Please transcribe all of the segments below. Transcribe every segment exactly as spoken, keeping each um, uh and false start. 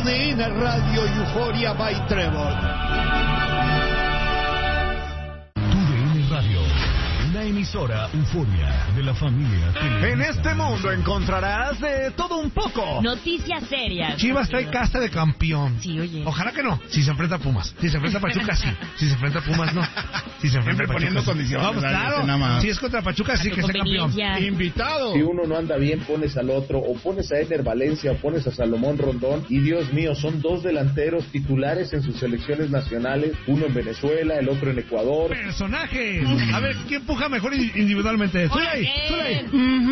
D N Radio Euphoria by Trevor. Tu D N Radio, una emisora Euphoria de la familia Televisa. En este mundo encontrarás de todo un poco. Noticias serias. Chivas está en casa de campeón. Sí, oye. Ojalá que no. Si se enfrenta a Pumas. Si se enfrenta a Pachuca, sí. Si se enfrenta a Pumas, no. Si se enfrenta a Pachuca, poniendo sí. condiciones. Vamos, claro. Nada más. Si es contra Pachuca, sí que sea campeón. Invitado. Si uno no anda bien, pones al otro, o pones a Eder Valencia, o pones a Salomón Rondón, y Dios mío, son dos delanteros titulares en sus selecciones nacionales, uno en Venezuela, el otro en Ecuador. Personajes. A ver, ¿quién puja mejor individualmente? Zulay, Zulay.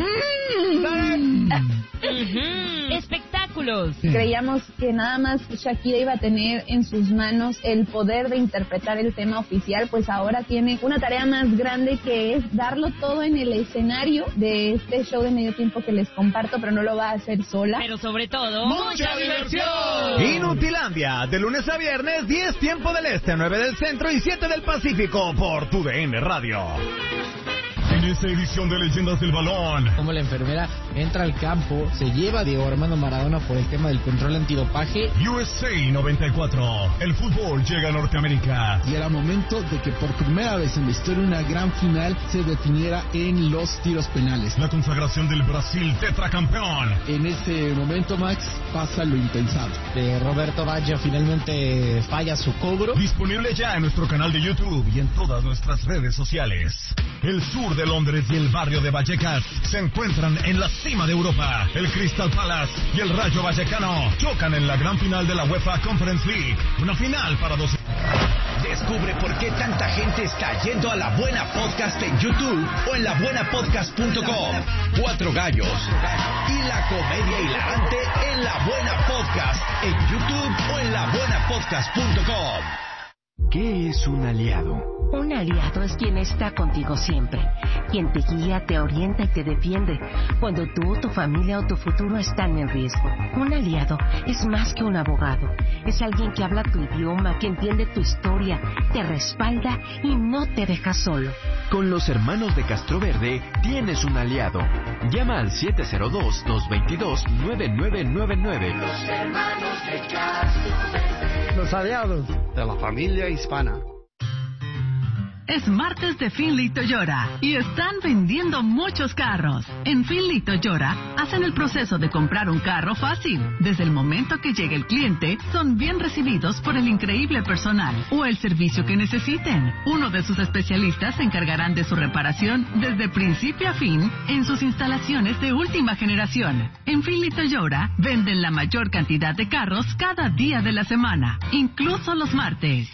Espectáculos. Sí. Creíamos que nada más Shakira iba a tener en sus manos el poder de interpretar el tema oficial, pues ahora tiene una tarea más grande, que es darlo todo en el escenario de este show de medio tiempo que les comparto, pero no lo va a hacer sola. Pero sobre todo, ¡mucha diversión! Inutilandia, de lunes a viernes, diez tiempo del este, nueve del centro y siete del Pacífico, por tu D N Radio. En esta edición de Leyendas del Balón, como la enfermera entra al campo, se lleva a Diego Armando Maradona por el tema del control antidopaje. U S A noventa y cuatro, el fútbol llega a Norteamérica. Y era momento de que por primera vez en la historia una gran final se definiera en los tiros penales. La consagración del Brasil tetracampeón. En ese momento, Max, pasa lo impensado. De Roberto Baggio finalmente falla su cobro. Disponible ya en nuestro canal de YouTube y en todas nuestras redes sociales. El sur de Londres y el barrio de Vallecas se encuentran en la cima de Europa. El Crystal Palace y el Rayo Vallecano chocan en la gran final de la UEFA Conference League. Una final para dos. Descubre por qué tanta gente está yendo a La Buena Podcast en YouTube o en la buena podcast punto com. Cuatro gallos y la comedia hilarante en La Buena Podcast en YouTube o en la buena podcast punto com. ¿Qué es un aliado? Un aliado es quien está contigo siempre, quien te guía, te orienta y te defiende cuando tú, tu familia o tu futuro están en riesgo. Un aliado es más que un abogado, es alguien que habla tu idioma, que entiende tu historia, te respalda y no te deja solo. Con los hermanos de Castroverde tienes un aliado. Llama al siete cero dos, dos dos dos, nueve nueve nueve nueve. Los hermanos de Castroverde. Los aliados de la familia hispana. Es martes de Finley Toyota y están vendiendo muchos carros. En Finley Toyota hacen el proceso de comprar un carro fácil. Desde el momento que llega el cliente, son bien recibidos por el increíble personal o el servicio que necesiten. Uno de sus especialistas se encargarán de su reparación desde principio a fin en sus instalaciones de última generación. En Finley Toyota venden la mayor cantidad de carros cada día de la semana, incluso los martes.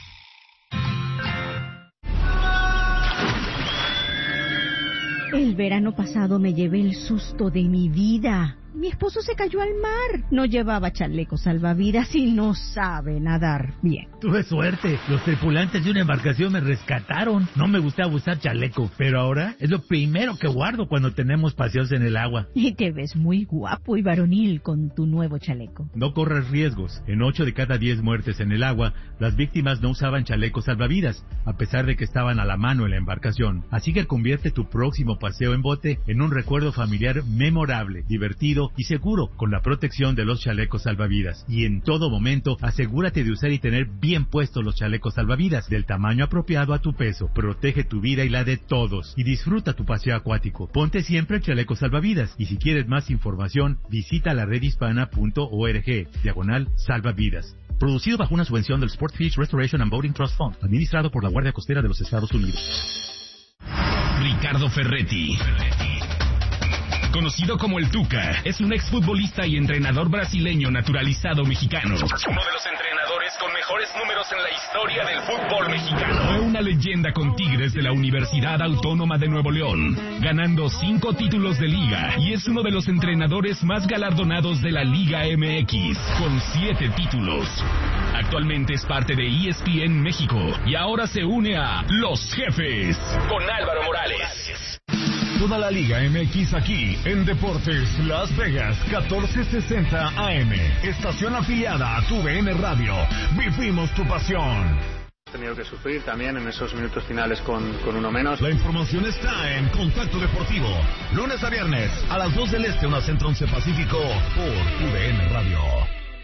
El verano pasado me llevé el susto de mi vida. Mi esposo se cayó al mar. No llevaba chaleco salvavidas y no sabe nadar bien. Tuve suerte. Los tripulantes de una embarcación me rescataron. No me gustaba usar chaleco, pero ahora es lo primero que guardo cuando tenemos paseos en el agua. Y te ves muy guapo y varonil con tu nuevo chaleco. No corres riesgos. En ocho de cada diez muertes en el agua, las víctimas no usaban chalecos salvavidas, a pesar de que estaban a la mano en la embarcación. Así que convierte tu próximo paseo en bote en un recuerdo familiar memorable, divertido y seguro con la protección de los chalecos salvavidas. Y en todo momento, asegúrate de usar y tener bien puestos los chalecos salvavidas del tamaño apropiado a tu peso. Protege tu vida y la de todos y disfruta tu paseo acuático. Ponte siempre el chaleco salvavidas y si quieres más información, visita la red hispana punto org, diagonal salvavidas. Producido bajo una subvención del Sportfish Restoration and Boating Trust Fund, administrado por la Guardia Costera de los Estados Unidos. Ricardo Ferretti, conocido como el Tuca, es un exfutbolista y entrenador brasileño naturalizado mexicano. Uno de los entrenadores con mejores números en la historia del fútbol mexicano. Fue una leyenda con Tigres de la Universidad Autónoma de Nuevo León, ganando cinco títulos de liga, y es uno de los entrenadores más galardonados de la Liga M X, con siete títulos. Actualmente es parte de E S P N México y ahora se une a Los Jefes con Álvaro Morales. Toda la Liga M X aquí en Deportes Las Vegas, catorce sesenta A M. Estación afiliada a tu V N Radio. Vivimos tu pasión. He tenido que sufrir también en esos minutos finales con, con uno menos. La información está en Contacto Deportivo. Lunes a viernes a las dos del Este, una Centro once Pacífico, por tu V N Radio.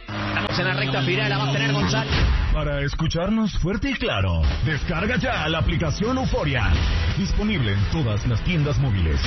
Estamos en la recta final, la va a tener González. Para escucharnos fuerte y claro, descarga ya la aplicación Euforia. Disponible en todas las tiendas móviles.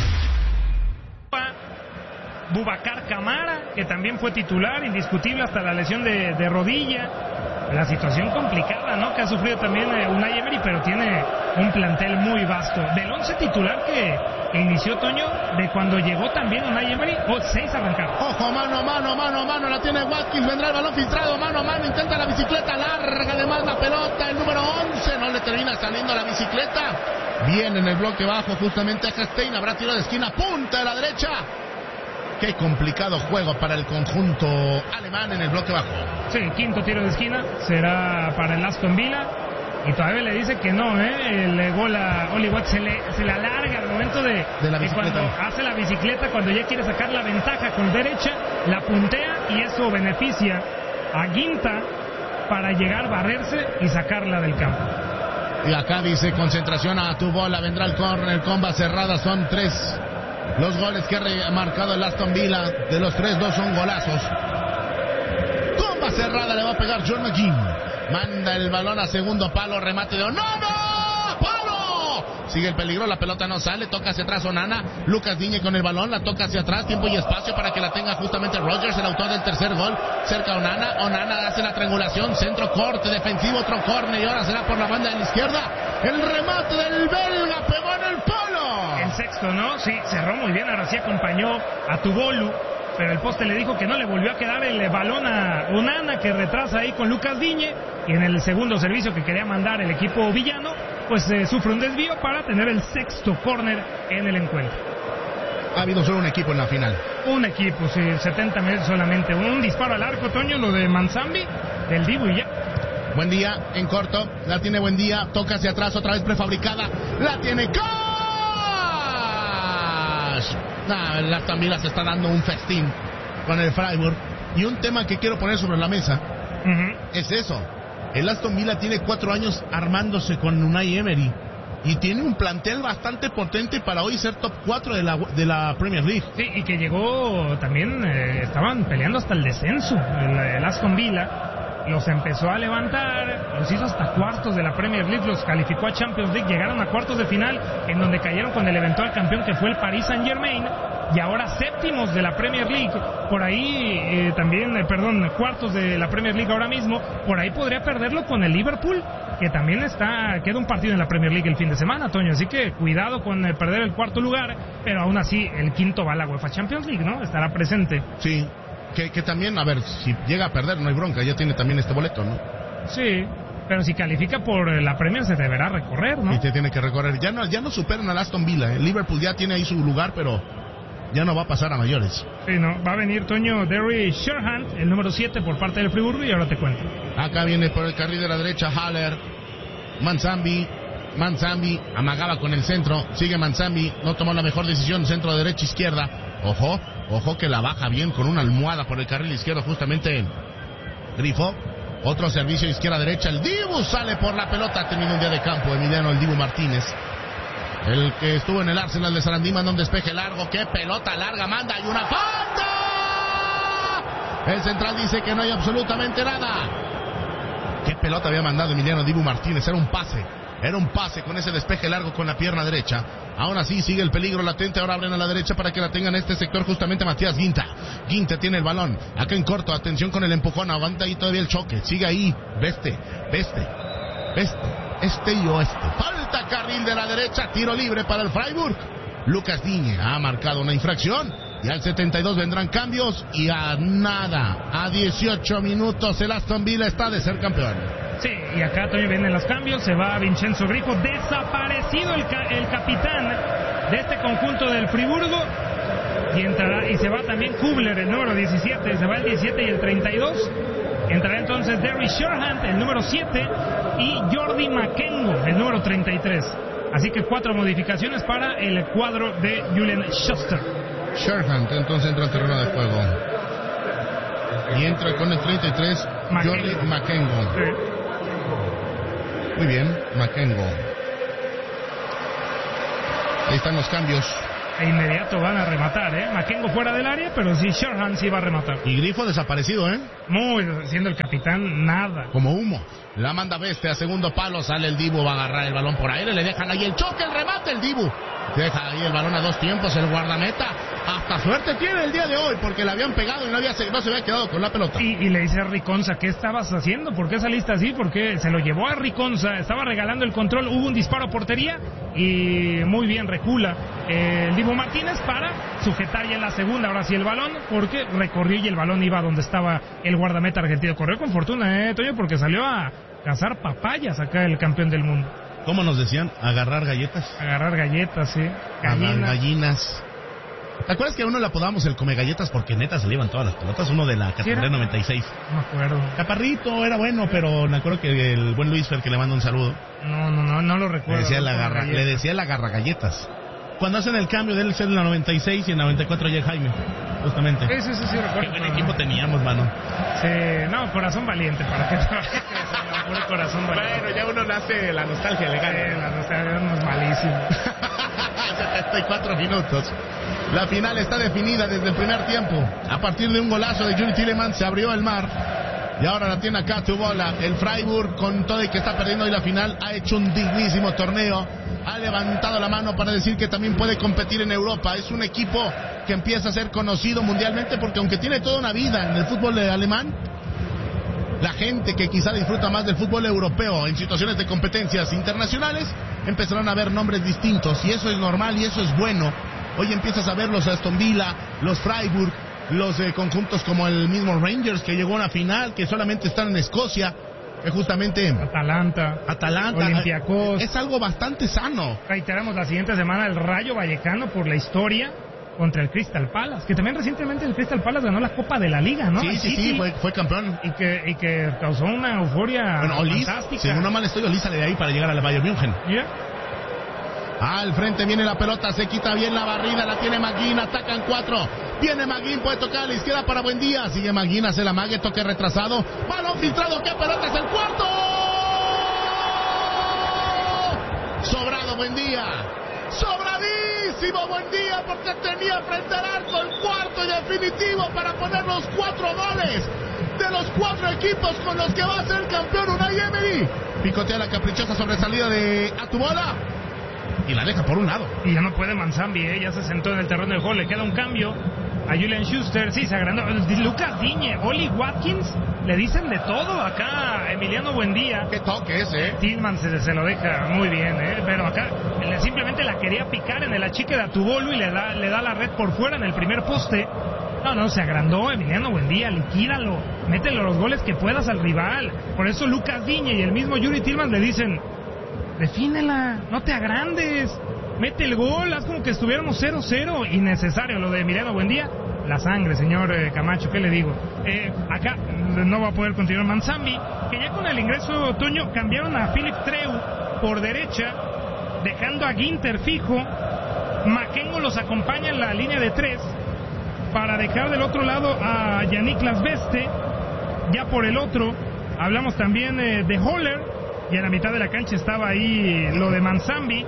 Boubacar Camara, que también fue titular, indiscutible hasta la lesión de, de rodilla. La situación complicada, ¿no? Que ha sufrido también eh, Unai Emery, pero tiene un plantel muy vasto. Del once titular que, que inició Toño, de cuando llegó también Unai Emery, oh, seis arrancaron. Ojo, mano, mano, mano, mano, la tiene Watkins, vendrá el balón filtrado, mano a mano, intenta la bicicleta, larga además la pelota, el número once, no le termina saliendo la bicicleta. Bien en el bloque bajo, justamente a Castein, habrá tiro de esquina, punta de la derecha. Qué complicado juego para el conjunto alemán en el bloque bajo. Sí, quinto tiro de esquina será para el Aston Villa. Y todavía le dice que no, ¿eh? El gol a Oli Watt se le, se le alarga al momento de, de, la de cuando hace la bicicleta, cuando ya quiere sacar la ventaja con derecha, la puntea y eso beneficia a Guinta para llegar, barrerse y sacarla del campo. Y acá dice concentración a tu bola, vendrá el córner, comba cerrada, son tres. Los goles que ha marcado el Aston Villa, de los tres, dos son golazos. Comba cerrada, le va a pegar John McGinn. Manda el balón a segundo palo, remate de Onana. ¡Palo! Sigue el peligro, la pelota no sale, toca hacia atrás Onana. Lucas Digne con el balón, la toca hacia atrás, tiempo y espacio para que la tenga justamente Rodgers, el autor del tercer gol. Cerca Onana, Onana hace la triangulación, centro corte, defensivo, otro córner y ahora será por la banda de la izquierda. El remate del belga pegó en el palo. El sexto, ¿no? Sí, cerró muy bien, ahora sí acompañó a Tubolu, pero el poste le dijo que no, le volvió a quedar el balón a Onana, que retrasa ahí con Lucas Digne, y en el segundo servicio que quería mandar el equipo villano, pues eh, sufre un desvío para tener el sexto córner en el encuentro. Ha habido solo un equipo en la final. Un equipo, sí, setenta minutos solamente. Un disparo al arco, Toño, lo de Manzambi, del Dibu y ya. Buen día, en corto, la tiene Buen día, toca hacia atrás, otra vez prefabricada, la tiene Cash. Nah, el Aston Villa se está dando un festín con el Freiburg. Y un tema que quiero poner sobre la mesa uh-huh. es eso. El Aston Villa tiene cuatro años armándose con Unai Emery y tiene un plantel bastante potente para hoy ser top cuatro de la, de la Premier League. Sí, y que llegó también, eh, estaban peleando hasta el descenso, el, el Aston Villa. Los empezó a levantar, los hizo hasta cuartos de la Premier League, los calificó a Champions League, llegaron a cuartos de final, en donde cayeron con el eventual campeón que fue el Paris Saint-Germain, y ahora séptimos de la Premier League, por ahí eh, también, eh, perdón, cuartos de la Premier League ahora mismo, por ahí podría perderlo con el Liverpool, que también está, queda un partido en la Premier League el fin de semana, Toño, así que cuidado con eh, perder el cuarto lugar, pero aún así el quinto va a la UEFA Champions League, ¿no? Estará presente. Sí. Que, que también, a ver, si llega a perder no hay bronca, ya tiene también este boleto, ¿no? Sí, pero si califica por la Premier se deberá recorrer, ¿no? Y te tiene que recorrer, ya no, ya no superan al Aston Villa, ¿eh? Liverpool ya tiene ahí su lugar, pero ya no va a pasar a mayores. Sí, no, va a venir Toño Derry Sherhan, el número siete por parte del Friburgo, y ahora te cuento. Acá viene por el carril de la derecha Haller, Manzambi, Manzambi amagaba con el centro, sigue Manzambi, no tomó la mejor decisión, centro derecha izquierda, ojo, ojo que la baja bien con una almohada por el carril izquierdo justamente Grifo, otro servicio izquierda derecha, el Dibu sale por la pelota, termina un día de campo Emiliano el Dibu Martínez, el que estuvo en el Arsenal de Sarandí, manda un despeje largo, qué pelota larga manda, y una falta, el central dice que no hay absolutamente nada, qué pelota había mandado Emiliano Dibu Martínez, era un pase. Era un pase con ese despeje largo con la pierna derecha. Aún así sigue el peligro latente. Ahora abren a la derecha para que la tengan en este sector justamente Matías Guinta. Guinta tiene el balón. Acá en corto. Atención con el empujón. Aguanta ahí todavía el choque. Sigue ahí. Veste. Veste. Veste. Este y oeste. Falta carril de la derecha. Tiro libre para el Freiburg. Lucas Digne ha marcado una infracción. Y al setenta y dos vendrán cambios. Y a nada. A dieciocho minutos el Aston Villa está de ser campeón. Sí, y acá todavía vienen los cambios, se va Vincenzo Grifo, desaparecido el, ca- el capitán de este conjunto del Friburgo, y entrará, y se va también Kubler, el número diecisiete, se va el diecisiete y el treinta y dos, entrará entonces Derry Sherhan, el número siete, y Jordi Makengo, el número treinta y tres. Así que cuatro modificaciones para el cuadro de Julian Schuster. Sherhan, entonces entra al terreno de juego. Y entra con el treinta y tres, Makengo. Jordi Makengo. Sí. Muy bien, Makengo. Ahí están los cambios. e inmediato van a rematar, ¿eh? Makengo fuera del área, pero sí, Shorhan sí va a rematar. Y Grifo desaparecido, ¿eh? Muy, siendo el capitán, nada. Como humo. La manda Bestia a segundo palo, sale el Dibu, va a agarrar el balón por aire, le dejan ahí el choque, el remate, el Dibu. Deja ahí el balón a dos tiempos, el guardameta. Hasta suerte tiene el día de hoy, porque le habían pegado y no, había, no se había quedado con la pelota. Y, y le dice a Riconza, ¿qué estabas haciendo? ¿Por qué saliste así? Porque se lo llevó a Riconza, estaba regalando el control, hubo un disparo a portería y muy bien recula eh, el Dibu Martínez para sujetar ya en la segunda, ahora sí el balón, porque recorrió y el balón iba donde estaba el guardameta argentino. Corrió con fortuna, eh, Toño, porque salió a cazar papayas acá el campeón del mundo. ¿Cómo nos decían? ¿Agarrar galletas? Agarrar galletas, sí. Gallinas. Agarrar gallinas. ¿Te acuerdas que a uno le apodamos el come galletas porque neta se le iban todas las pelotas? Uno de la categoría noventa y seis. No me acuerdo. Caparrito era bueno, pero me acuerdo que el buen Luis Fer, que le manda un saludo. No, no, no, no lo recuerdo. Le decía, la agarra, le decía el agarra galletas. Cuando hacen el cambio de él ser en la noventa y seis y en la noventa y cuatro ya Jaime, justamente. Sí, sí, sí, sí, recuerdo. Qué buen equipo teníamos, mano. Sí, no, corazón valiente, para que no, corazón valiente. Bueno, ya uno nace la nostalgia legal. Sí, la nostalgia no es malísimo. setenta y cuatro minutos. La final está definida desde el primer tiempo. A partir de un golazo de Yuri Tielemans se abrió el mar. Y ahora la tiene acá Tubola. El Freiburg, con todo y que está perdiendo hoy la final, ha hecho un dignísimo torneo. Ha levantado la mano para decir que también puede competir en Europa. Es un equipo que empieza a ser conocido mundialmente porque aunque tiene toda una vida en el fútbol alemán, la gente que quizá disfruta más del fútbol europeo en situaciones de competencias internacionales empezarán a ver nombres distintos y eso es normal y eso es bueno. Hoy empiezas a ver los Aston Villa, los Freiburg, los eh, conjuntos como el mismo Rangers que llegó a una final, que solamente están en Escocia, que justamente Atalanta, Atalanta, Olympiacos. Es algo bastante sano. Reiteramos la siguiente semana el Rayo Vallecano por la historia contra el Crystal Palace, que también recientemente el Crystal Palace ganó la Copa de la Liga, ¿no? Sí, sí, sí, fue, fue campeón. Y que, y que causó una euforia bueno, Olis, fantástica. Según no mal estoy, Olis sale de ahí para llegar a la Bayern München. ¿Yeah? Al frente viene la pelota, se quita bien la barrida, la tiene Maguín, atacan cuatro. Viene Maguín, puede tocar a la izquierda para Buendía. Sigue Maguín, hace la mague, toque retrasado. Balón filtrado, ¿qué pelota es el cuarto? Sobrado Buendía. Sobradísimo Buendía porque tenía frente al arco el cuarto y definitivo para poner los cuatro goles de los cuatro equipos con los que va a ser campeón Unai Emery. Picotea la caprichosa sobresalida de Atubola y la deja por un lado. Y ya no puede Manzambi, ¿eh? Ya se sentó en el terreno de juego, le queda un cambio a Julian Schuster, sí, se agrandó. Lucas Digne, Oli Watkins, le dicen de todo acá a Emiliano Buendía. Qué toque ese, ¿eh? Tillman se, se lo deja muy bien, ¿eh? Pero acá le, simplemente la quería picar en el achique de Atubolo y le da, le da la red por fuera en el primer poste. No, no, se agrandó Emiliano Buendía, liquídalo, métele los goles que puedas al rival. Por eso Lucas Digne y el mismo Yuri Tillman le dicen: defínela, no te agrandes, mete el gol, haz como que estuviéramos cero cero. Innecesario lo de Emiliano Buendía. La sangre, señor eh, Camacho, ¿qué le digo? Eh, acá no va a poder continuar Manzambi, que ya con el ingreso de Otoño cambiaron a Philip Treu por derecha, dejando a Ginter fijo. Makengo los acompaña en la línea de tres para dejar del otro lado a Yannick Lasbeste. Ya por el otro hablamos también eh, de Holler, y a la mitad de la cancha estaba ahí lo de Manzambi,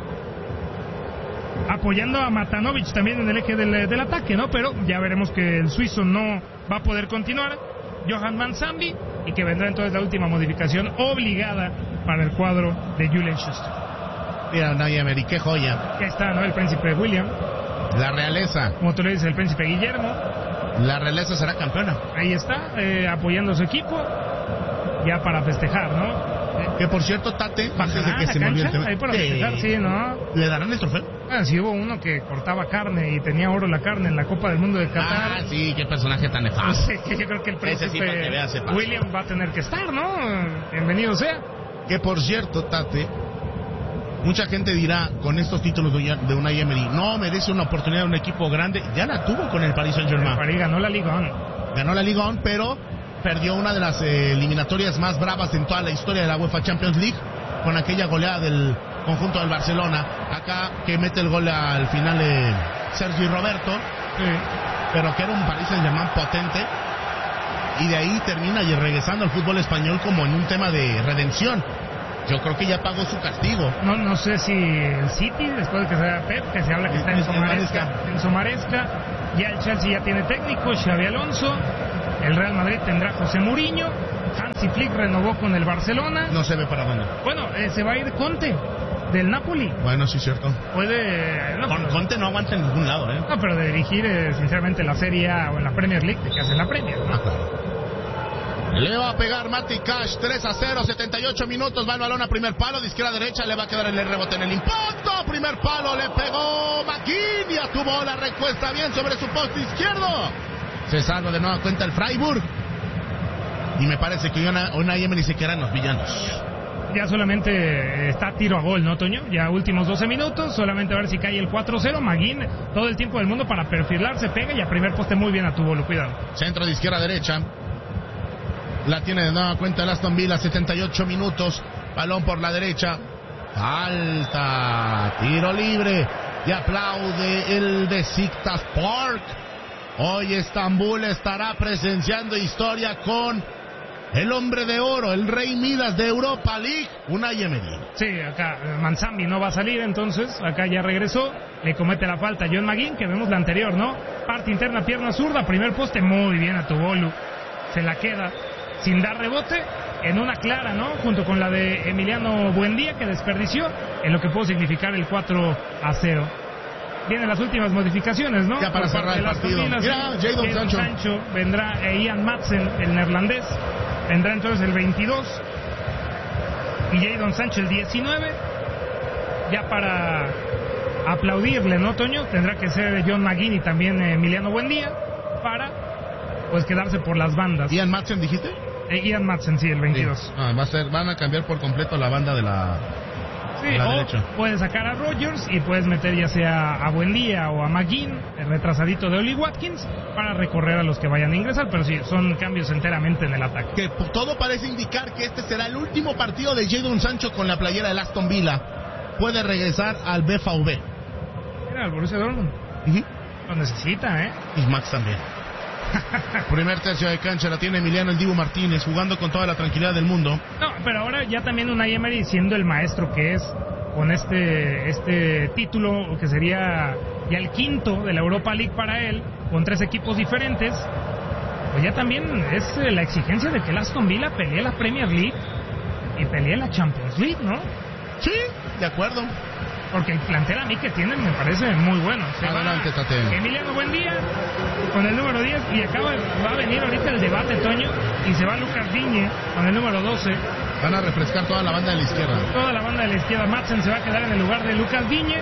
apoyando a Matanovic también en el eje del, del ataque, ¿no? Pero ya veremos que el suizo no va a poder continuar, Johan Manzambi, y que vendrá entonces la última modificación obligada para el cuadro de Julian Schuster. Mira, Unai Emery, qué joya. Ya está, ¿no? El príncipe William. La realeza. Como tú le dices, el príncipe Guillermo. La realeza será campeona. Ahí está, eh, apoyando a su equipo, ya para festejar, ¿no? Que por cierto, Tate, antes de que se me olvide el tema, ahí para festejar, sí, ¿no? ¿Le darán el trofeo? Ah, sí, hubo uno que cortaba carne y tenía oro la carne en la Copa del Mundo de Qatar. Ah, sí, qué personaje tan nefasto. Sí, yo creo que el príncipe sí, veas, William va a tener que estar, ¿no? Bienvenido sea. Que por cierto, Tate, mucha gente dirá con estos títulos de Unai Emery, no merece una oportunidad de un equipo grande. Ya la tuvo con el Paris Saint-Germain. El Paris ganó la Ligue uno. Ganó la Ligue uno, pero perdió una de las eh, eliminatorias más bravas en toda la historia de la UEFA Champions League, con aquella goleada del conjunto del Barcelona. Acá que mete el gol al final de Sergi Roberto, sí, pero que era un Paris Saint-Germain potente, y de ahí termina y regresando al fútbol español como en un tema de redención. Yo creo que ya pagó su castigo. No, no sé si el City, después de que se vea Pep, que se habla que está en Somaresca, en Somaresca, ya el Chelsea ya tiene técnico, Xabi Alonso, el Real Madrid tendrá José Mourinho, Hansi Flick renovó con el Barcelona. No se ve para dónde. Bueno, eh, se va a ir Conte, del Napoli. Bueno, sí, cierto. Puede... No, Con pero, Conte no aguanta en ningún lado, ¿eh? No, pero de dirigir, eh, sinceramente, la Serie A o en la Premier League, que hace en la Premier, ¿no? Ah, claro. Le va a pegar Mati Cash, tres a cero, setenta y ocho minutos, va el balón a primer palo, de izquierda a derecha, le va a quedar el rebote en el impacto, primer palo, le pegó McGinn, ya tuvo la respuesta bien sobre su poste izquierdo. Se salva de nueva cuenta el Freiburg. Y me parece que Unai Emery se queda en los villanos. Ya solamente está tiro a gol, ¿no, Toño? Ya últimos doce minutos, solamente a ver si cae el cuatro cero. McGinn, todo el tiempo del mundo para perfilarse, pega y a primer poste muy bien a tu bolo, cuidado. Centro de izquierda a derecha. La tiene de nueva cuenta el Aston Villa, setenta y ocho minutos. Balón por la derecha. Falta. Tiro libre. Y aplaude el Besiktas Park. Hoy Estambul estará presenciando historia con el hombre de oro, el Rey Midas de Europa League, Unai Emery. Sí, acá Manzambi no va a salir, entonces acá ya regresó. Le comete la falta a John McGinn, que vemos la anterior, ¿no? Parte interna, pierna zurda, primer poste, muy bien a Tobolu. Se la queda sin dar rebote, en una clara, ¿no? Junto con la de Emiliano Buendía, que desperdició, en lo que pudo significar el cuatro a cero. Vienen las últimas modificaciones, ¿no? Ya para cerrar el partido. Minas, Mira, Jadon Sancho. Sancho. Vendrá eh, Ian Madsen, el neerlandés. Vendrá entonces el veintidós. Y Jadon Sancho el diecinueve. Ya para aplaudirle, ¿no, Toño? Tendrá que ser John McGinn y también eh, Emiliano Buendía. Para, pues, quedarse por las bandas. ¿Ian Madsen dijiste? Eh, Ian Madsen, sí, el veintidós. Sí. Ah, va a ser, van a cambiar por completo la banda de la... Sí, o puedes sacar a Rodgers y puedes meter ya sea a Buendía o a McGinn, el retrasadito de Oli Watkins, para recorrer a los que vayan a ingresar, pero sí, son cambios enteramente en el ataque. Que todo parece indicar que este será el último partido de Jadon Sancho con la playera del Aston Villa. Puede regresar al B V B. Mira, el Borussia Dortmund. Uh-huh. Lo necesita, ¿eh? Y Max también. Primer tercio de cancha la tiene Emiliano el Dibu Martínez, jugando con toda la tranquilidad del mundo. No, pero ahora ya también Unai Emery, siendo el maestro que es, con este este título que sería ya el quinto de la Europa League para él, con tres equipos diferentes, pues ya también es la exigencia de que el Aston Villa pelee la Premier League y pelee la Champions League, ¿no? Sí, de acuerdo. Porque el plantel a mí que tienen me parece muy bueno. Se Adelante, va Tate. Emiliano Buendía con el número diez y acaba va a venir ahorita el debate, Toño, y se va Lucas Digne con el número doce. Van a refrescar toda la banda de la izquierda. Toda la banda de la izquierda. Madsen se va a quedar en el lugar de Lucas Digne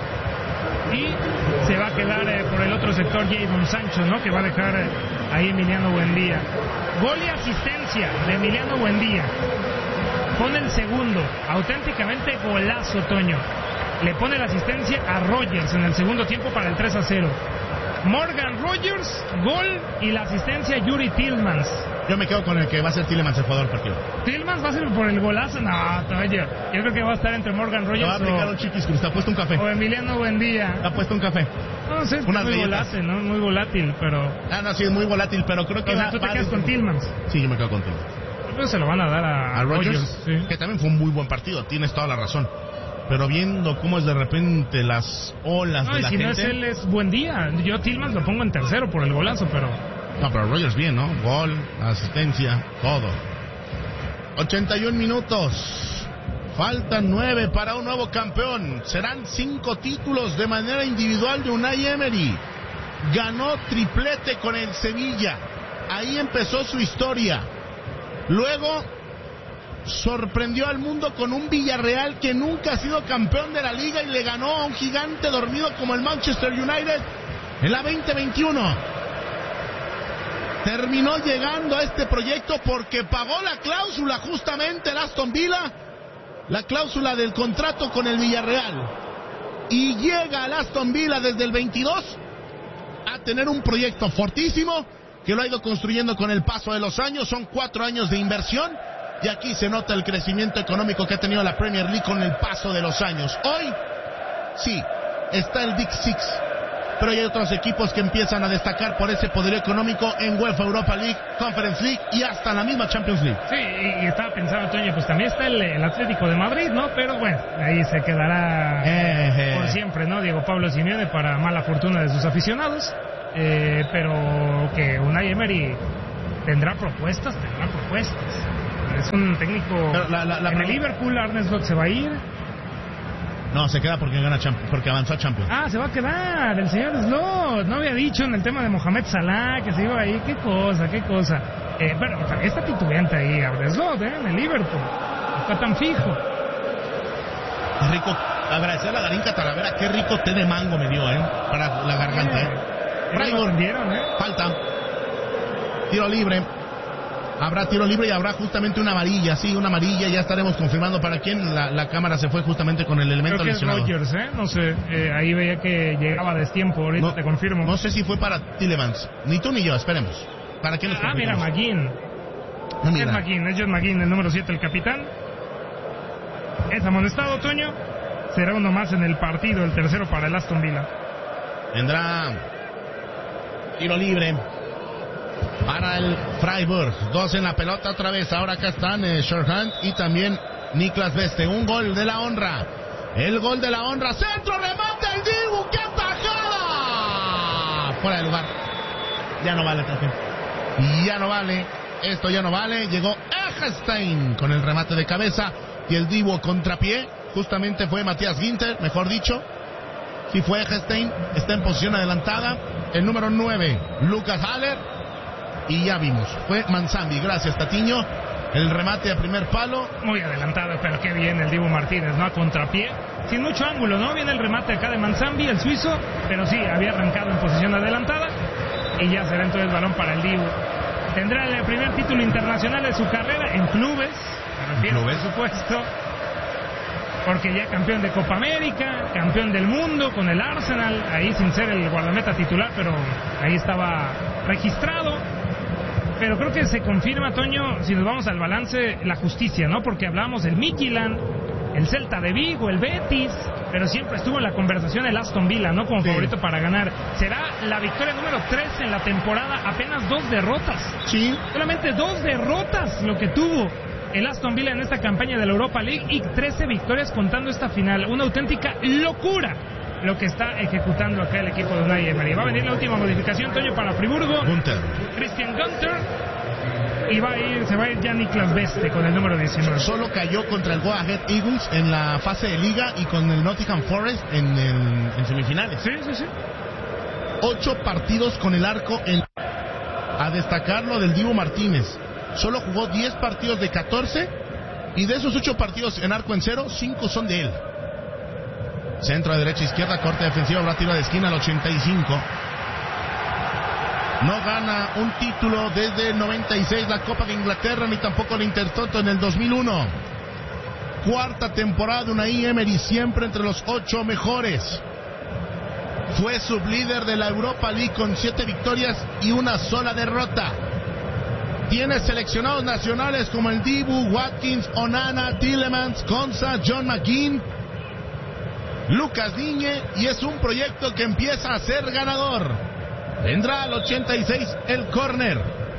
y se va a quedar eh, por el otro sector Jadon Sancho, ¿no? Que va a dejar eh, ahí Emiliano Buendía. Gol y asistencia de Emiliano Buendía. Pone el segundo, auténticamente golazo, Toño. Le pone la asistencia a Rodgers en el segundo tiempo para el tres a cero. Morgan Rodgers, gol, y la asistencia a Yuri Tillmans. Yo me quedo con el que va a ser Tielemans el jugador del partido. ¿Tillmans va a ser por el golazo? No, Toño. Yo creo que va a estar entre Morgan Rodgers o... va a aplicar o... un chiquis, que está puesto un café. O Emiliano Buendía. Está puesto un café. No sé, es muy volátil, ¿no? Muy volátil, pero... Ah, no, sí, es muy volátil, pero creo que... O sea, ¿tú te quedas con Tillmans? Sí, yo me quedo con Tillmans. Pero se lo van a dar a, a Rodgers, Rodgers, sí. Que también fue un muy buen partido, tienes toda la razón. Pero viendo cómo es de repente las olas no, de la si gente... si no es él, es Buendía. Yo Tillmans lo pongo en tercero por el golazo, pero... No, pero Rodgers bien, ¿no? Gol, asistencia, todo. ochenta y un minutos. Faltan nueve para un nuevo campeón. Serán cinco títulos de manera individual de Unai Emery. Ganó triplete con el Sevilla. Ahí empezó su historia. Luego sorprendió al mundo con un Villarreal que nunca ha sido campeón de la liga y le ganó a un gigante dormido como el Manchester United en la veinte veintiuno. Terminó llegando a este proyecto porque pagó la cláusula justamente el Aston Villa, la cláusula del contrato con el Villarreal, y llega al Aston Villa desde el veintidós a tener un proyecto fortísimo que lo ha ido construyendo con el paso de los años. Son cuatro años de inversión y aquí se nota el crecimiento económico que ha tenido la Premier League con el paso de los años. Hoy, sí, está el Big Six, pero hay otros equipos que empiezan a destacar por ese poder económico en UEFA Europa League, Conference League y hasta la misma Champions League. Sí, y, y estaba pensando, Toño, pues también está el, el Atlético de Madrid, ¿no? Pero bueno, ahí se quedará eh, eh. por siempre, ¿no? Diego Pablo Simeone, para mala fortuna de sus aficionados. Eh, pero que Unai Emery tendrá propuestas, tendrá propuestas. Es un técnico. La, la, la en el Liverpool, Arne Slot se va a ir. No, se queda porque gana Champions, porque avanzó a Champions. Ah, se va a quedar el señor Slot. No había dicho en el tema de Mohamed Salah que se iba ahí. Qué cosa, qué cosa. Eh, bueno, está titubeante ahí Arne Slot, ¿eh? En el Liverpool. Está tan fijo. Qué rico. Agradecer a la Garinca Talavera. Qué rico té de mango me dio, ¿eh? Para la garganta, ¿eh? Freiburg, ¿eh? Falta. Tiro libre. Habrá tiro libre y habrá justamente una amarilla, sí, una amarilla. Ya estaremos confirmando para quién. La, la cámara se fue justamente con el elemento Creo que lesionado. Es Rodgers, ¿eh? No sé, eh, ahí veía que llegaba a destiempo, ahorita no, te confirmo. No sé si fue para Tillemans. Ni tú ni yo, esperemos. ¿Para quién nos Ah, mira, McGinn. No, mira. Es McGinn, es John McGinn, el número siete, el capitán. Es amonestado, Toño. Será uno más en el partido, el tercero para el Aston Villa. Tendrá tiro libre para el Freiburg. Dos en la pelota otra vez. Ahora acá están eh, Shorthand y también Niklas Beste. Un gol de la honra. El gol de la honra. Centro, remate el Dibu. ¡Qué atajada! Fuera de lugar. Ya no vale también. Ya no vale. Esto ya no vale. Llegó Eggestein con el remate de cabeza y el Dibu contrapié. Justamente fue Matías Ginter, mejor dicho. Si fue Eggestein, está en posición adelantada. El número nueve, Lucas Haller. Y ya vimos, fue Manzambi. Gracias, Tatiño. El remate a primer palo. Muy adelantado, pero qué bien el Dibu Martínez, ¿no? A contrapié. Sin mucho ángulo, ¿no? Viene el remate acá de Manzambi, el suizo. Pero sí, había arrancado en posición adelantada. Y ya será entonces el balón para el Dibu. Tendrá el primer título internacional de su carrera en clubes. Me refiero, ¿Clubes? Por supuesto. Porque ya campeón de Copa América, campeón del mundo con el Arsenal, ahí sin ser el guardameta titular, pero ahí estaba registrado. Pero creo que se confirma, Toño, si nos vamos al balance, la justicia, ¿no? Porque hablábamos del Midtjylland, el Celta de Vigo, el Betis, pero siempre estuvo en la conversación el Aston Villa, ¿no? Como sí. favorito para ganar. Será la victoria número tres en la temporada, apenas dos derrotas. Sí. Solamente dos derrotas lo que tuvo el Aston Villa en esta campaña de la Europa League y trece victorias contando esta final. Una auténtica locura lo que está ejecutando acá el equipo de Unai Emery. Va a venir la última modificación, Toño, para Friburgo. Gunther. Christian Gunther. Y va a ir, se va a ir ya Niklas Beste con el número diecinueve. Solo cayó contra el Go Ahead Eagles en la fase de liga y con el Nottingham Forest en, el, en semifinales. Sí, sí, sí. Ocho partidos con el arco en... A destacar lo del Dibu Martínez. Solo jugó diez partidos de catorce y de esos ocho partidos en arco en cero, cinco son de él. Centro a derecha, izquierda, corte defensivo, habrá tiro de esquina al ochenta y cinco. No gana un título desde el noventa y seis la Copa de Inglaterra, ni tampoco el Intertoto en el dos mil uno. Cuarta temporada de Unai Emery, siempre entre los ocho mejores. Fue sublíder de la Europa League con siete victorias y una sola derrota. Tiene seleccionados nacionales como el Dibu, Watkins, Onana, Tillemans, Konsa, John McGinn, Lucas Digne, y es un proyecto que empieza a ser ganador. Vendrá al ochenta y seis el córner.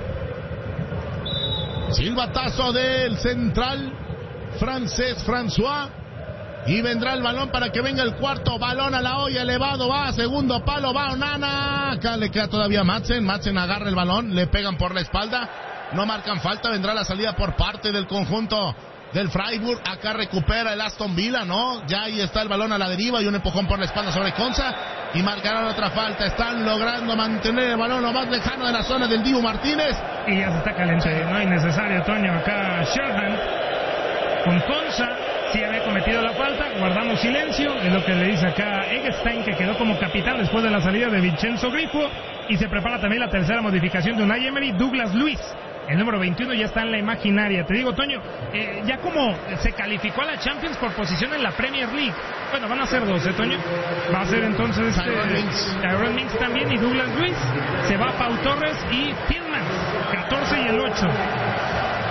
Silbatazo del central francés François. Y vendrá el balón para que venga el cuarto. Balón a la olla, elevado, va a segundo palo, va Onana. Acá le queda todavía Madsen. Madsen agarra el balón, le pegan por la espalda. No marcan falta, vendrá la salida por parte del conjunto del Freiburg. Acá recupera el Aston Villa, ¿no? Ya ahí está el balón a la deriva y un empujón por la espalda sobre Konsa. Y marcarán otra falta. Están logrando mantener el balón lo más lejano de la zona del Dibu Martínez. Y ya se está calentando, no es necesario, Toño. Acá Sherhan con Konsa. Sí había cometido la falta, guardamos silencio, es lo que le dice acá Eggestein, que quedó como capitán después de la salida de Vincenzo Grifo, y se prepara también la tercera modificación de Unai Emery. Douglas Luiz, el número veintiuno, ya está en la imaginaria. Te digo, Toño, eh, ya como se calificó a la Champions por posición en la Premier League, bueno, van a ser dos, ¿eh, Toño? Va a ser entonces este, Tyrone Mings también y Douglas Luiz, se va Pau Torres y Tillmans, catorce y el ocho.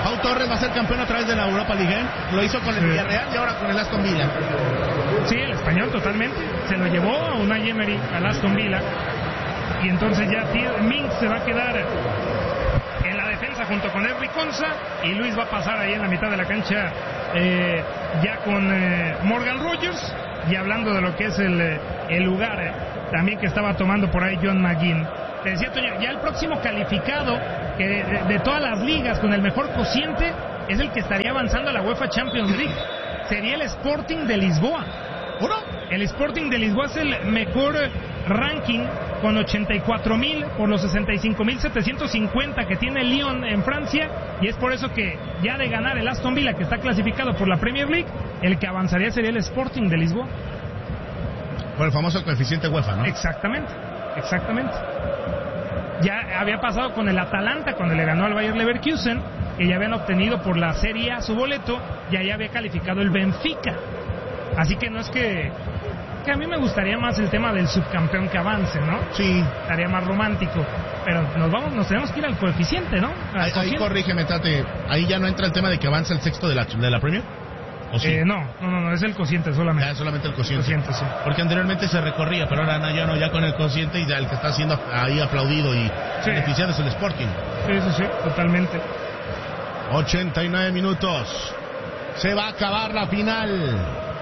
Pau Torres va a ser campeón a través de la Europa League, ¿eh? Lo hizo con el sí. Villarreal y ahora con el Aston Villa. Sí, el español totalmente. Se lo llevó a Unai Emery al Aston Villa. Y entonces ya Minks se va a quedar en la defensa junto con Henry Konsa. Y Luis va a pasar ahí en la mitad de la cancha eh, ya con eh, Morgan Rogers. Y hablando de lo que es el, el lugar eh, también que estaba tomando por ahí John McGinn. Te decía, Toño, ya el próximo calificado que de, de todas las ligas con el mejor cociente es el que estaría avanzando a la UEFA Champions League. Sería el Sporting de Lisboa. ¿Uno? El Sporting de Lisboa es el mejor ranking con ochenta y cuatro mil por los sesenta y cinco mil setecientos cincuenta que tiene el Lyon en Francia, y es por eso que ya de ganar el Aston Villa, que está clasificado por la Premier League, el que avanzaría sería el Sporting de Lisboa. Por el famoso coeficiente UEFA, ¿no? Exactamente, exactamente. Ya había pasado con el Atalanta cuando le ganó al Bayer Leverkusen, que ya habían obtenido por la Serie A su boleto, y ahí había calificado el Benfica. Así que no es que... que a mí me gustaría más el tema del subcampeón que avance, ¿no? Sí. Estaría más romántico. Pero nos vamos, nos tenemos que ir al coeficiente, ¿no? Ahí, ahí corrígeme, Tate. Ahí ya no entra el tema de que avanza el sexto de la, de la Premier. ¿O sí? Eh, no, no, no, es el cociente solamente. Ya, solamente el cociente. cociente sí. Porque anteriormente se recorría, pero ahora ya no, ya con el cociente, y ya el que está siendo ahí aplaudido y sí. beneficiado es el Sporting. Sí, sí, sí, totalmente. ochenta y nueve minutos. Se va a acabar la final.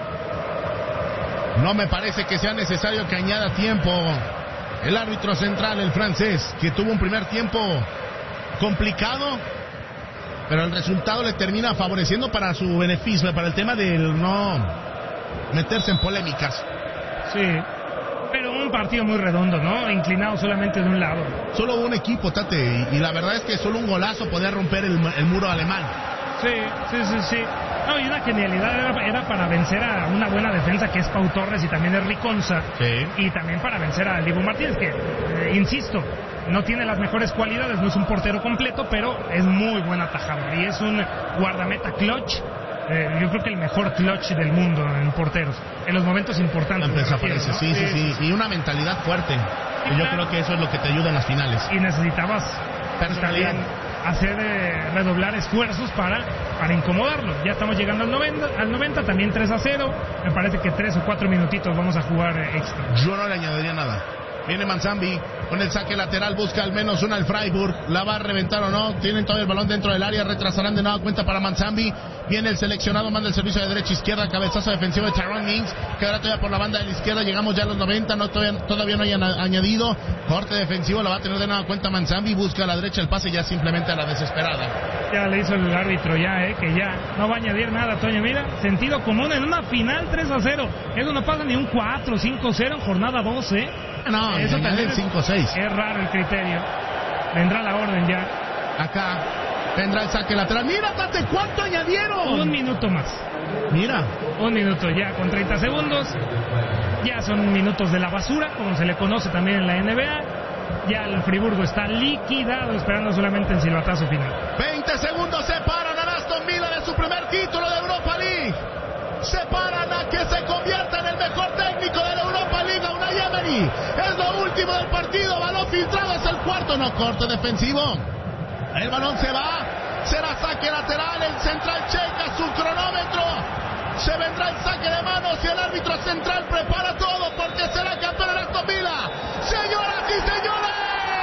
No me parece que sea necesario que añada tiempo el árbitro central, el francés, que tuvo un primer tiempo complicado, pero el resultado le termina favoreciendo para su beneficio, para el tema del no meterse en polémicas. Sí, pero un partido muy redondo, ¿no? Inclinado solamente de un lado. Solo hubo un equipo, Tate, y, y la verdad es que solo un golazo podía romper el, el muro alemán. Sí, sí, sí, sí. No, y una genialidad era, era para vencer a una buena defensa que es Pau Torres y también Henry Konsa. Sí. Y también para vencer a Dibu Martínez, que, eh, insisto, no tiene las mejores cualidades, no es un portero completo, pero es muy buen atajador y es un guardameta clutch. Eh, yo creo que el mejor clutch del mundo en porteros, en los momentos importantes. Aparece, ¿no? sí, sí, sí, sí, y una mentalidad fuerte. Sí, y yo creo que eso es lo que te ayuda en las finales. Y necesitabas personalidad. Hacer eh, redoblar esfuerzos para para incomodarlo. Ya estamos llegando al noventa, al noventa, también tres a cero. Me parece que tres o cuatro minutitos vamos a jugar eh, extra. Yo no le añadiría nada. Viene Manzambi con el saque lateral, busca al menos una al Freiburg. ¿La va a reventar o no? Tienen todavía el balón dentro del área, retrasarán de nueva cuenta para Manzambi. Viene el seleccionado, manda el servicio de derecha a izquierda, cabezazo defensivo de Tyrone Mings, quedará todavía por la banda de la izquierda. Llegamos ya a los noventa, no, todavía, todavía no hay añadido. Corte defensivo, la va a tener de nueva cuenta Manzambi, busca a la derecha el pase ya simplemente a la desesperada. Ya le hizo el árbitro ya, eh, que ya no va a añadir nada, Toño. Mira, sentido común en una final tres a cero. Eso no pasa ni un cuatro, cinco cero en jornada doce, ¿eh? No, eso también es cinco seis. Es raro el criterio. Vendrá la orden ya. Acá vendrá el saque lateral. Mira, Tate, ¿cuánto añadieron? Un minuto más. Mira. Un minuto ya, con treinta segundos. Ya son minutos de la basura, como se le conoce también en la N B A. Ya el Friburgo está liquidado, esperando solamente el silbatazo final. veinte segundos separan a Aston Villa de su primer título de Europa League. Separan a que se convierta en el mejor técnico de la Europa League, Unai Emery. Es lo último del partido, balón filtrado, es el cuarto, no, corte defensivo. El balón se va, será saque lateral, el central checa su cronómetro. Se vendrá el saque de manos y el árbitro central prepara todo porque será campeón el Aston Villa. Señoras y señores,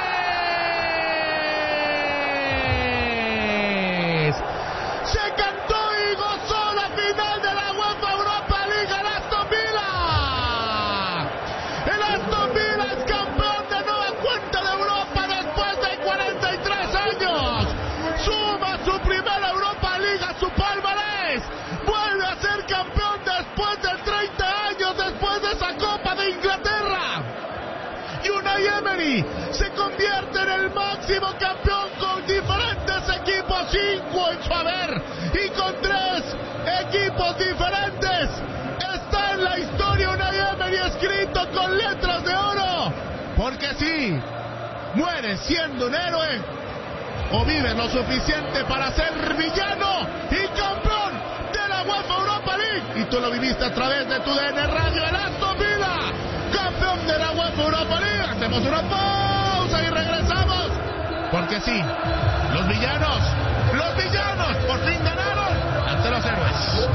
se cantó y gozó la final de la UEFA Europa League al Aston Villa. El Aston Villa es campeón de nueva cuenta de Europa después de cuarenta y tres años. Suma su primera Europa League a su palmarés. Vuelve a ser campeón después de treinta años, después de esa Copa de Inglaterra. Y Unai Emery se convierte en el máximo campeón con diferentes equipos, cinco en su haber, y con tres equipos diferentes. Está en la historia Unai Emery escrito con letras de oro, porque sí, mueres siendo un héroe o vives lo suficiente para ser villano y campeón de la UEFA Europa League. Y tú lo viviste a través de tu D N Radio, el Aston Villa, campeón de la UEFA Europa League. Hacemos una pausa y regresamos, porque sí, los villanos, los Villanos por fin ganaron ante los héroes.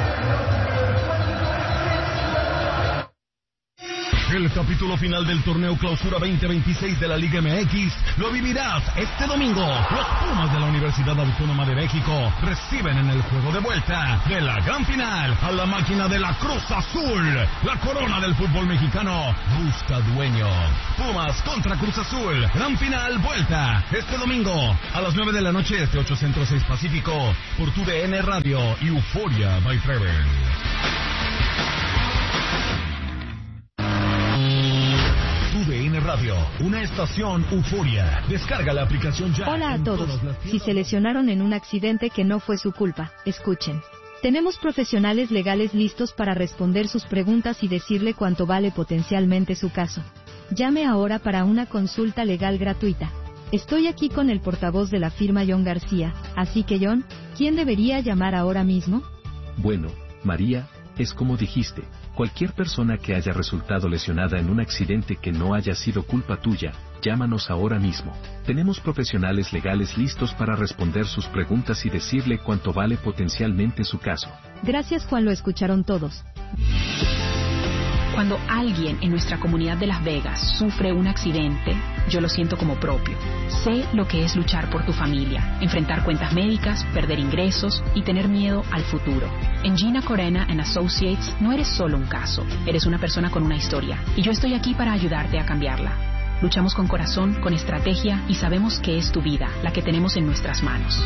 El capítulo final del torneo Clausura veinte veintiséis de la Liga M X lo vivirás este domingo. Los Pumas de la Universidad Autónoma de México reciben en el juego de vuelta de la gran final a la máquina de la Cruz Azul. La corona del fútbol mexicano busca dueño. Pumas contra Cruz Azul. Gran final, vuelta. Este domingo a las nueve de la noche, este ocho Centro, seis Pacífico, por tu D N Radio y Euforia by Travel. U D N Radio, una estación Euforia. Descarga la aplicación ya. Hola a todos. Si se lesionaron en un accidente que no fue su culpa, escuchen. Tenemos profesionales legales listos para responder sus preguntas y decirle cuánto vale potencialmente su caso. Llame ahora para una consulta legal gratuita. Estoy aquí con el portavoz de la firma John García, así que John, ¿quién debería llamar ahora mismo? Bueno, María, es como dijiste. Cualquier persona que haya resultado lesionada en un accidente que no haya sido culpa tuya, llámanos ahora mismo. Tenemos profesionales legales listos para responder sus preguntas y decirle cuánto vale potencialmente su caso. Gracias, Juan, lo escucharon todos. Cuando alguien en nuestra comunidad de Las Vegas sufre un accidente, yo lo siento como propio. Sé lo que es luchar por tu familia, enfrentar cuentas médicas, perder ingresos y tener miedo al futuro. En Gina Corena and Associates no eres solo un caso, eres una persona con una historia, y yo estoy aquí para ayudarte a cambiarla. Luchamos con corazón, con estrategia y sabemos que es tu vida, la que tenemos en nuestras manos.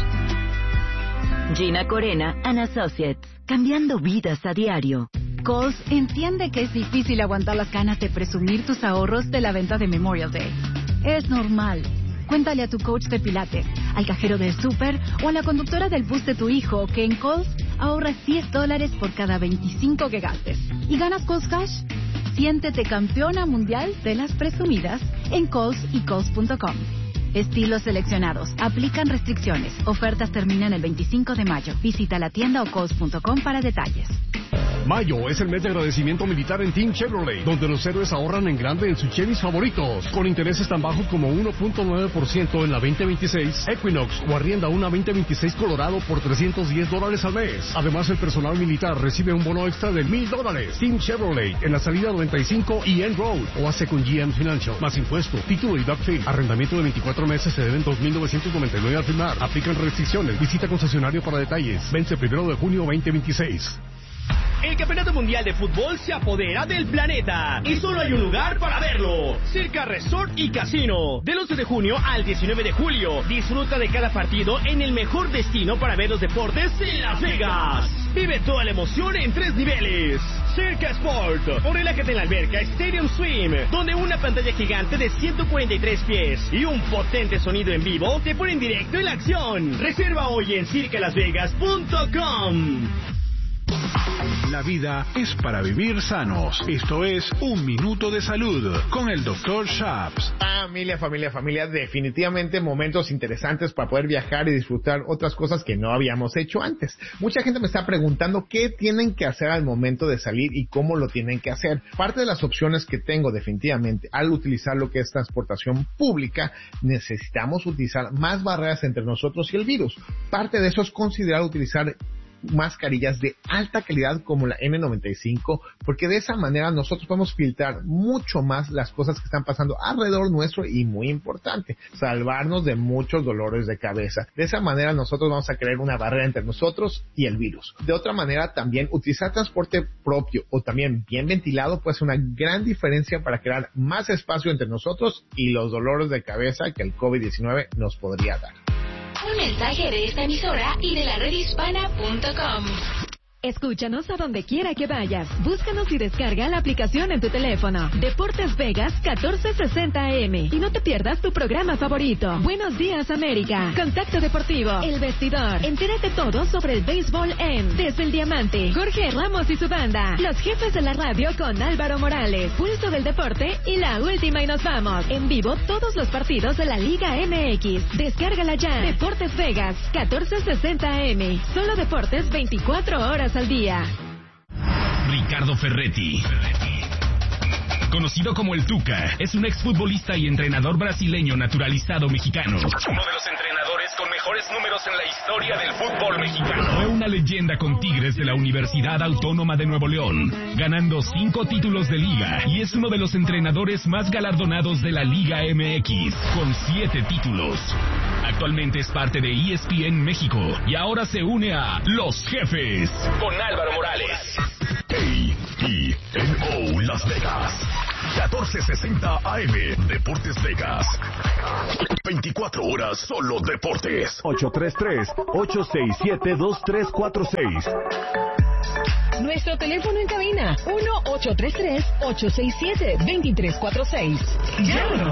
Gina Corena and Associates, cambiando vidas a diario. Kohl's entiende que es difícil aguantar las ganas de presumir tus ahorros de la venta de Memorial Day. Es normal. Cuéntale a tu coach de pilates, al cajero del súper o a la conductora del bus de tu hijo que en Kohl's ahorras diez dólares por cada veinticinco que gastes. ¿Y ganas Kohl's Cash? Siéntete campeona mundial de las presumidas en Kohl's y Kohl's punto com. Estilos seleccionados. Aplican restricciones. Ofertas terminan el veinticinco de mayo. Visita la tienda o Kohl's punto com para detalles. Mayo es el mes de agradecimiento militar en Team Chevrolet, donde los héroes ahorran en grande en sus Chevys favoritos, con intereses tan bajos como uno punto nueve por ciento en la veinte veintiséis Equinox o arrienda una veinte veintiséis Colorado por trescientos diez dólares al mes. Además, el personal militar recibe un bono extra de mil dólares. Team Chevrolet en la salida noventa y cinco y End Road o hace con G M Financial. Más impuesto, título y doc fee. Arrendamiento de veinticuatro meses se deben dos mil novecientos noventa y nueve al firmar. Aplican restricciones. Visita concesionario para detalles. Vence primero de junio veinte veintiséis. El Campeonato Mundial de Fútbol se apodera del planeta y solo hay un lugar para verlo: Circa Resort y Casino. Del once de junio al diecinueve de julio, disfruta de cada partido en el mejor destino para ver los deportes en Las Vegas. Vive toda la emoción en tres niveles: Circa Sport, o relájate en la alberca Stadium Swim, donde una pantalla gigante de ciento cuarenta y tres pies y un potente sonido en vivo te ponen directo en la acción. Reserva hoy en circa las vegas punto com. La vida es para vivir sanos. Esto es Un Minuto de Salud con el doctor Shaps. Familia, familia, familia, definitivamente momentos interesantes para poder viajar y disfrutar otras cosas que no habíamos hecho antes. Mucha gente me está preguntando qué tienen que hacer al momento de salir y cómo lo tienen que hacer. Parte de las opciones que tengo definitivamente al utilizar lo que es transportación pública, necesitamos utilizar más barreras entre nosotros y el virus. Parte de eso es considerar utilizar mascarillas de alta calidad como la N noventa y cinco, porque de esa manera nosotros podemos filtrar mucho más las cosas que están pasando alrededor nuestro y, muy importante, salvarnos de muchos dolores de cabeza. De esa manera nosotros vamos a crear una barrera entre nosotros y el virus. De otra manera, también utilizar transporte propio o también bien ventilado puede ser una gran diferencia para crear más espacio entre nosotros y los dolores de cabeza que el COVID diecinueve nos podría dar. Un mensaje de esta emisora y de la red hispana punto com. Escúchanos a donde quiera que vayas. Búscanos y descarga la aplicación en tu teléfono. Deportes Vegas catorce sesenta A M. Y no te pierdas tu programa favorito. Buenos días, América. Contacto Deportivo. El Vestidor. Entérate todo sobre el béisbol en Desde el Diamante. Jorge Ramos y su banda. Los Jefes de la Radio con Álvaro Morales. Pulso del Deporte y La Última y Nos Vamos. En vivo todos los partidos de la Liga M X. Descárgala ya. Deportes Vegas catorce sesenta A M. Solo deportes veinticuatro horas al día. Ricardo Ferretti, conocido como el Tuca, es un exfutbolista y entrenador brasileño naturalizado mexicano. Uno de los entrenadores con mejor mejores números en la historia del fútbol mexicano. Fue una leyenda con Tigres de la Universidad Autónoma de Nuevo León, ganando cinco títulos de liga y es uno de los entrenadores más galardonados de la Liga M X, con siete títulos. Actualmente es parte de E S P N México y ahora se une a Los Jefes con Álvaro Morales. A T N O Las Vegas, catorce sesenta A M, Deportes Vegas. veinticuatro horas solo deportes. ocho tres tres, ocho seis siete, dos tres cuatro seis. Nuestro teléfono en cabina, uno ocho tres tres, ocho seis siete, dos tres cuatro seis. Llámanos.